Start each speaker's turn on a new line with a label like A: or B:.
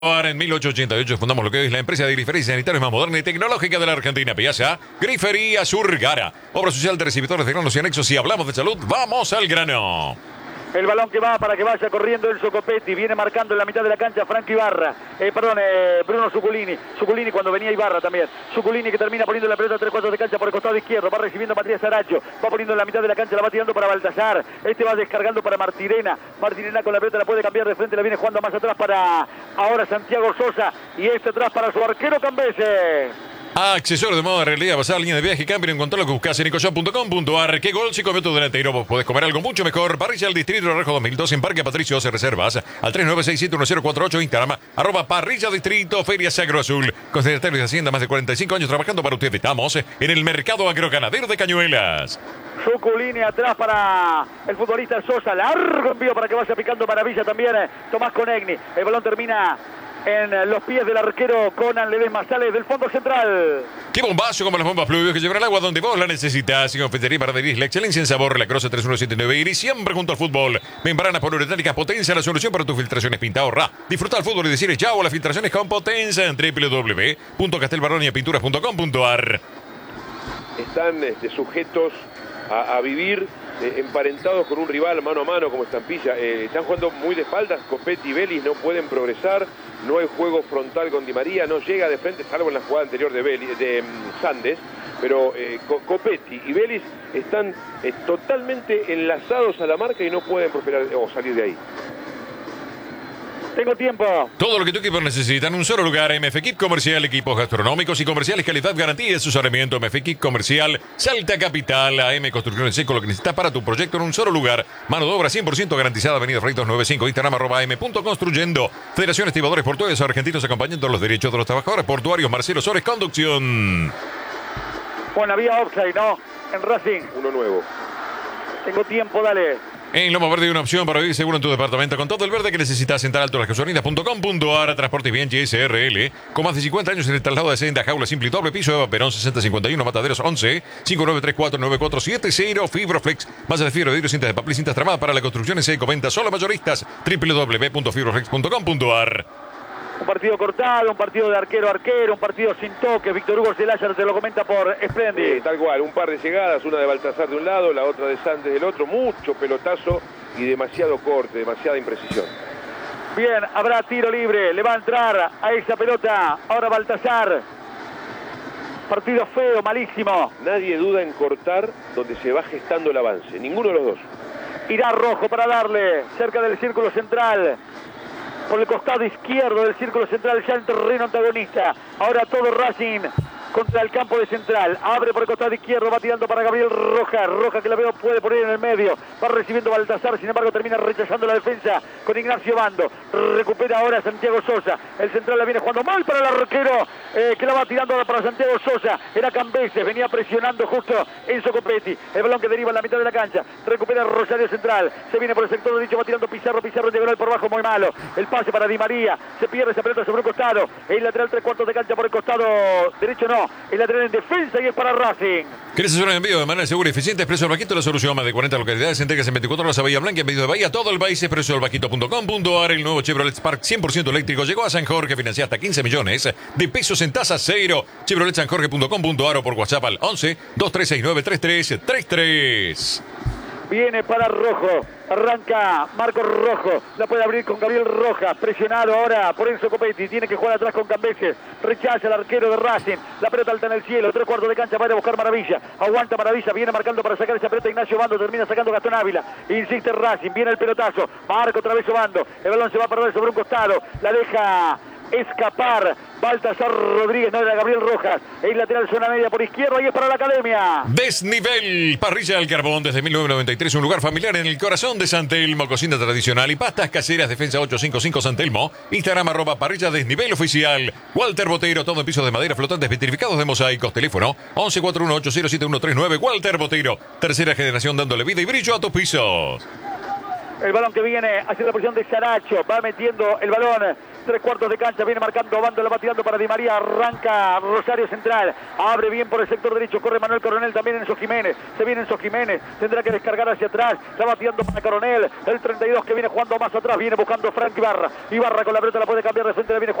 A: Ahora, en 1888 fundamos lo que es la empresa de grifería sanitarios más moderna y tecnológica de la Argentina, Piazza, Grifería Surgara, obra social de recibidores de granos y anexos. Si hablamos de salud, vamos al grano.
B: El balón que va para que vaya corriendo Enzo Copetti. Viene marcando en la mitad de la cancha Franco Ibarra. Bruno Zuculini. Zuculini cuando venía Ibarra también. Zuculini que termina poniendo la pelota a 3/4 de cancha por el costado izquierdo. Va recibiendo Matías Saracho. Va poniendo en la mitad de la cancha. La va tirando para Baltasar. Este va descargando para Martirena. Martirena con la pelota la puede cambiar de frente. La viene jugando más atrás para ahora Santiago Sosa. Y este atrás para su arquero Cambese.
A: Accesorios de moda, realidad, basada línea de viaje, cambio, encontrá lo que buscas en ecoshop.com.ar. ¿Qué gol si comió tu delantero? Vos podés comer algo mucho mejor. Parrilla del Distrito de Rejo 2002 en Parque Patricio. Se reservas al 39671048, Instagram, @Parrilla Distrito, Feria Sagro Azul. Con secretarios de Hacienda, más de 45 años trabajando para usted. Estamos en el mercado agroganadero de Cañuelas.
B: Zuculini atrás para el futbolista Sosa. Largo envío para que vaya picando maravilla también Tomás Conegni. El balón termina en los pies del arquero Conan Ledesma. Sale del fondo central.
A: ¡Qué bombazo como las bombas pluvios que llevan el agua donde vos la necesitas! Y confitería para adherir la excelencia en sabor. La Croce 3179 y siempre junto al fútbol. Membranas poliuretánicas Potenza, la solución para tus filtraciones. Pinta, ahorra. Disfruta el fútbol y decirle chao a las filtraciones con Potenza en www.castelbaroniapinturas.com.ar.
C: Están sujetos a vivir emparentados con un rival mano a mano como Estampilla. Están jugando muy de espaldas. Copetti y Vélez no pueden progresar. No hay juego frontal con Di María. No llega de frente, salvo en la jugada anterior de Sandes. Pero Copetti y Vélez están totalmente enlazados a la marca y no pueden prosperar o salir de ahí.
B: Tengo tiempo.
A: Todo lo que tu equipo necesita en un solo lugar. MF Equip Comercial, equipos gastronómicos y comerciales, calidad, garantía y asesoramiento. MF Equip Comercial, Salta Capital, AM Construcciones Seco, lo que necesitas para tu proyecto en un solo lugar. Mano de obra 100% garantizada. Avenida Freitos 95, Instagram @am.construyendo. Federación Estibadores Portuarios Argentinos acompañando los derechos de los trabajadores portuarios. Marcelo Sores, conducción.
B: Bueno, había offside, ¿no? En Racing.
C: Uno nuevo.
B: Tengo tiempo, dale.
A: En Lomo Verde hay una opción para vivir seguro en tu departamento con todo el verde que necesitas. Entrar altolasgasolinas.com.ar. Transporte Bien GSRL. Con más de 50 años en el traslado de senda, jaula simple y doble piso. Eva Perón 6051, Mataderos 11 59349470. Fibroflex. Masa de fibra, vidrio, cintas de papel y cintas tramadas para la construcción en seco. Venta solo a mayoristas. www.fibroflex.com.ar.
B: Un partido cortado, un partido de arquero a arquero, un partido sin toques. Víctor Hugo Celaya te lo comenta por Splendid.
C: Tal cual, un par de llegadas, una de Baltasar de un lado, la otra de Sandes del otro. Mucho pelotazo y demasiado corte, demasiada imprecisión.
B: Bien, habrá tiro libre, le va a entrar a esa pelota ahora Baltasar. Partido feo, malísimo.
C: Nadie duda en cortar donde se va gestando el avance, ninguno de los dos.
B: Irá Rojo para darle, cerca del círculo central. Por el costado izquierdo del círculo central, ya en terreno antagonista. Ahora todo Racing contra el campo de Central. Abre por el costado izquierdo, va tirando para Gabriel Rojas. Rojas que la veo puede poner en el medio. Va recibiendo Baltasar, sin embargo termina rechazando la defensa con Ignacio Bando. Recupera ahora Santiago Sosa. El central la viene jugando mal para el arquero que la va tirando ahora para Santiago Sosa. Era Cambeses, venía presionando justo Enzo Copetti. El balón que deriva en la mitad de la cancha. Recupera Rosario Central. Se viene por el sector derecho, va tirando Pizarro. Pizarro en diagonal por bajo, muy malo. El pase para Di María. Se pierde esa pelota sobre un costado. El lateral 3/4 de cancha por el costado derecho, no. El lateral en defensa y es para Racing.
A: ¿Querés hacer un envío de manera segura y eficiente? Expreso del Vaquito, la solución. Más de 40 localidades, entregas en 24 horas a Bahía Blanca, en medio de Bahía, todo el país. Expresodelvaquito.com.ar. El nuevo Chevrolet Spark 100% eléctrico llegó a San Jorge, financia hasta 15 millones de pesos en tasa cero. ChevroletSanJorge.com.ar o por WhatsApp al 11 2369 3333.
B: Viene para Rojo, arranca Marcos Rojo, la puede abrir con Gabriel Rojas, presionado ahora por Enzo Copetti, tiene que jugar atrás con Cambeses, rechaza el arquero de Racing, la pelota alta en el cielo, 3/4 de cancha, va a ir a buscar Maravilla, aguanta Maravilla, viene marcando para sacar esa pelota Ignacio Bando, termina sacando Gastón Ávila, insiste Racing, viene el pelotazo, marca otra vez Bando, el balón se va a perder sobre un costado, la deja escapar Baltasar Rodríguez, no era Gabriel Rojas. El lateral zona media por izquierda y es para la Academia.
A: Desnivel, parrilla al carbón desde 1993, un lugar familiar en el corazón de San Telmo, cocina tradicional y pastas caseras, defensa 855 San Telmo, Instagram @parrilla desnivel oficial. Walter Botero, todo en pisos de madera, flotantes vitrificados de mosaicos, teléfono 1141807139. Walter Botero, tercera generación dándole vida y brillo a tus pisos.
B: El balón que viene hacia la posición de Saracho. Va metiendo el balón 3/4 de cancha, viene marcando bando, la va tirando para Di María, arranca Rosario Central, abre bien por el sector derecho, corre Manuel Coronel, también Enzo Jiménez, se viene Enzo Jiménez, tendrá que descargar hacia atrás, la va tirando para Coronel, el 32 que viene jugando más atrás, viene buscando Frank Ibarra con la pelota la puede cambiar de frente, la viene